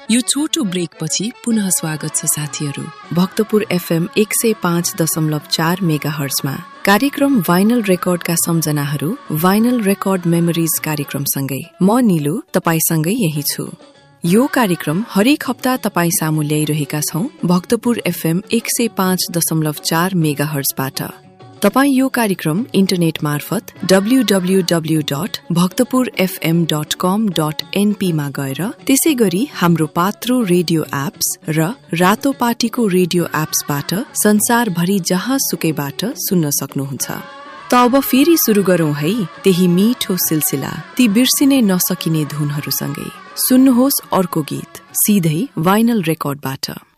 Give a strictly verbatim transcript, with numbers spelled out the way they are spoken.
यो छोटो ब्रेकपछि पुनः स्वागत छ साथीहरू। भक्तपुर एफएम एक सय पाँच दशमलव चार मेगा हर्जमा कार्यक्रम वाइनल रेकर्डका सम्झनाहरू वाइनल रेकर्ड मेमोरिज कार्यक्रमसँगै म निलु तपाईसँगै यही छु। यो कार्यक्रम हरेक हप्ता तपाई सामु ल्याइरहेका छौं भक्तपुर एफएम एक सय पाँच दशमलव चार मेगा हर्जबाट। तपाई यो कार्यक्रम इन्टरनेट मार्फत W W W dot Bhaktapur FM dot कम डट एनपी मा गएर त्यसै गरी हाम्रो पात्रो रेडियो एप्स र रातो पाटीको रेडियो एप्सबाट संसारभरि जहाँ सुकैबाट सुन्न सक्नुहुन्छ। त अब फेरि सुरु गरौं है त्यही मिठो सिलसिला ती बिर्सिनै नसकिने धुनहरूसँगै। सुन्नुहोस् अर्को गीत सिधै वाइनल रेकर्डबाट।